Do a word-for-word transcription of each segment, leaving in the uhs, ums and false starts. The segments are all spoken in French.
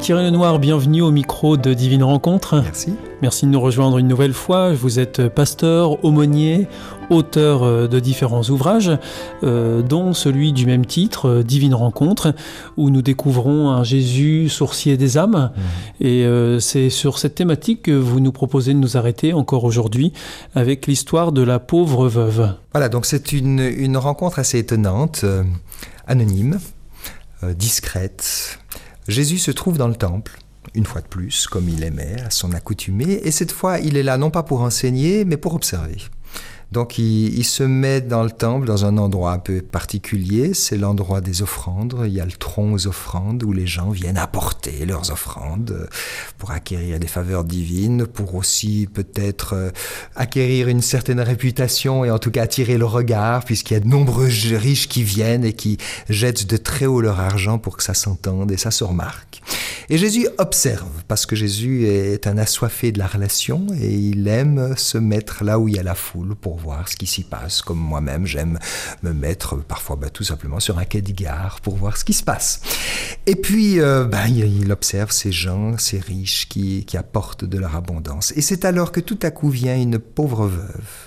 Thierry Lenoir, bienvenue au micro de Divine Rencontre. Merci. Merci de nous rejoindre une nouvelle fois. Vous êtes pasteur, aumônier, auteur de différents ouvrages, euh, dont celui du même titre, Divine Rencontre, où nous découvrons un Jésus sourcier des âmes. Mmh. Et euh, c'est sur cette thématique que vous nous proposez de nous arrêter encore aujourd'hui, avec l'histoire de la pauvre veuve. Voilà, donc c'est une, une rencontre assez étonnante, euh, anonyme, euh, discrète. Jésus se trouve dans le temple, une fois de plus, comme il aimait, à son accoutumée, et cette fois, il est là non pas pour enseigner, mais pour observer. Donc il, il se met dans le temple, dans un endroit un peu particulier, c'est l'endroit des offrandes. Il y a le tronc aux offrandes où les gens viennent apporter leurs offrandes pour acquérir des faveurs divines, pour aussi peut-être acquérir une certaine réputation et en tout cas attirer le regard, puisqu'il y a de nombreux riches qui viennent et qui jettent de très haut leur argent pour que ça s'entende et ça se remarque. Et Jésus observe, parce que Jésus est un assoiffé de la relation et il aime se mettre là où il y a la foule pour voir ce qui s'y passe. Comme moi-même, j'aime me mettre parfois bah, tout simplement sur un quai de gare pour voir ce qui se passe. Et puis, euh, bah, il observe ces gens, ces riches qui, qui apportent de leur abondance. Et c'est alors que tout à coup vient une pauvre veuve,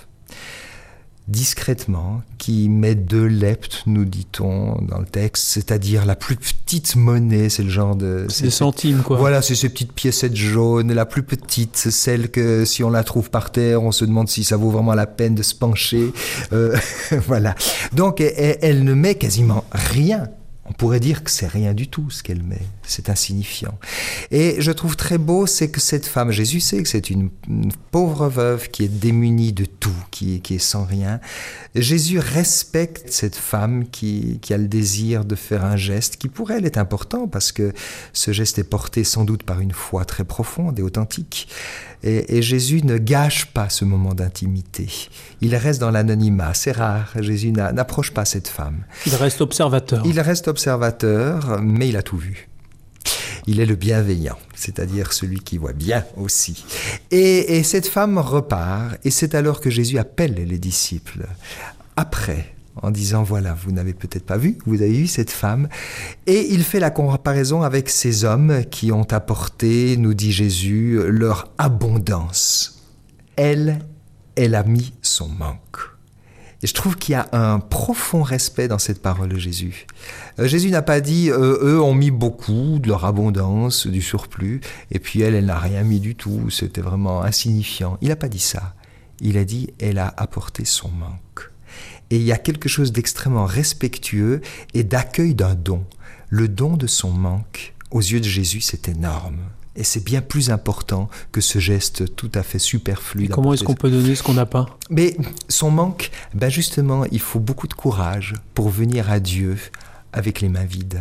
discrètement, qui met deux leptes, nous dit-on dans le texte, c'est-à-dire la plus petite monnaie, c'est le genre de... C'est des centimes, quoi. Voilà, c'est ces petites piécettes jaunes, la plus petite, c'est celle que si on la trouve par terre, on se demande si ça vaut vraiment la peine de se pencher. Euh, voilà. Donc, elle, elle ne met quasiment rien. On pourrait dire que c'est rien du tout ce qu'elle met, c'est insignifiant. Et je trouve très beau, c'est que cette femme, Jésus sait que c'est une, une pauvre veuve qui est démunie de tout, qui, qui est sans rien. Jésus respecte cette femme qui, qui a le désir de faire un geste qui pour elle est important parce que ce geste est porté sans doute par une foi très profonde et authentique. Et, et Jésus ne gâche pas ce moment d'intimité. Il reste dans l'anonymat, c'est rare. Jésus n'a, n'approche pas cette femme. Il reste observateur. Il reste observateur, mais il a tout vu. Il est le bienveillant, c'est-à-dire celui qui voit bien aussi. Et, et cette femme repart, et c'est alors que Jésus appelle les disciples. Après, en disant, voilà, vous n'avez peut-être pas vu, vous avez vu cette femme. Et il fait la comparaison avec ces hommes qui ont apporté, nous dit Jésus, leur abondance. Elle, elle a mis son manque. Et je trouve qu'il y a un profond respect dans cette parole de Jésus. Euh, Jésus n'a pas dit, euh, eux ont mis beaucoup de leur abondance, du surplus, et puis elle, elle n'a rien mis du tout, c'était vraiment insignifiant. Il n'a pas dit ça. Il a dit, elle a apporté son manque. Et il y a quelque chose d'extrêmement respectueux et d'accueil d'un don. Le don de son manque, aux yeux de Jésus, c'est énorme. Et c'est bien plus important que ce geste tout à fait superflu. Et comment est-ce qu'on peut donner ce qu'on n'a pas ? Mais son manque, ben justement, il faut beaucoup de courage pour venir à Dieu avec les mains vides.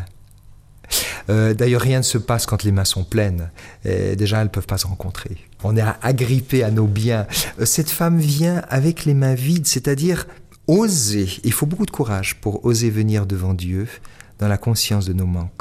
Euh, d'ailleurs, rien ne se passe quand les mains sont pleines. Et déjà, elles ne peuvent pas se rencontrer. On est agrippé à nos biens. Euh, cette femme vient avec les mains vides, c'est-à-dire oser. Il faut beaucoup de courage pour oser venir devant Dieu dans la conscience de nos manques.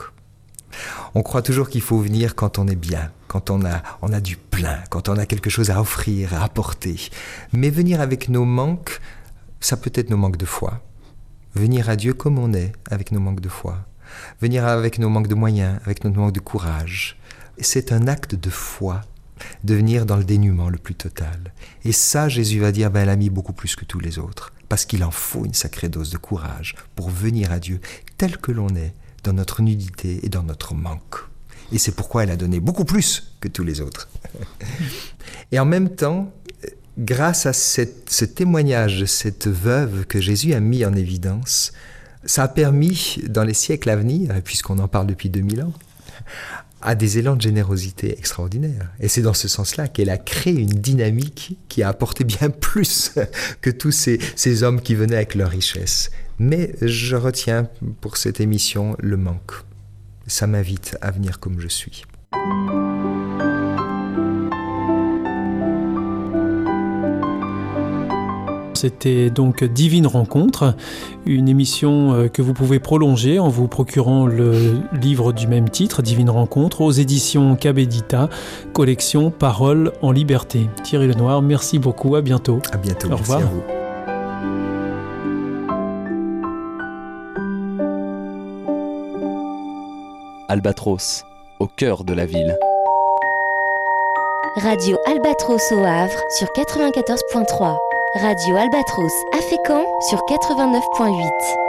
On croit toujours qu'il faut venir quand on est bien, quand on a, on a du plein, quand on a quelque chose à offrir, à apporter. Mais venir avec nos manques, ça peut être nos manques de foi. Venir à Dieu comme on est, avec nos manques de foi. Venir avec nos manques de moyens, avec notre manque de courage. C'est un acte de foi, de venir dans le dénuement le plus total. Et ça, Jésus va dire, ben, elle a mis beaucoup plus que tous les autres. Parce qu'il en faut une sacrée dose de courage pour venir à Dieu tel que l'on est, dans notre nudité et dans notre manque. Et c'est pourquoi elle a donné beaucoup plus que tous les autres. Et en même temps, grâce à cette, ce témoignage de cette veuve que Jésus a mis en évidence, ça a permis, dans les siècles à venir, puisqu'on en parle depuis deux mille ans, à des élans de générosité extraordinaires. Et c'est dans ce sens-là qu'elle a créé une dynamique qui a apporté bien plus que tous ces, ces hommes qui venaient avec leur richesse. Mais je retiens pour cette émission le manque. Ça m'invite à venir comme je suis. C'était donc Divine Rencontre, une émission que vous pouvez prolonger en vous procurant le livre du même titre, Divine Rencontre, aux éditions Cabedita, collection Paroles en liberté. Thierry Lenoir, merci beaucoup, à bientôt. À bientôt, au merci revoir. à vous. Albatros, au cœur de la ville. Radio Albatros au Havre sur quatre-vingt-quatorze point trois. Radio Albatros à Fécamp sur quatre-vingt-neuf point huit.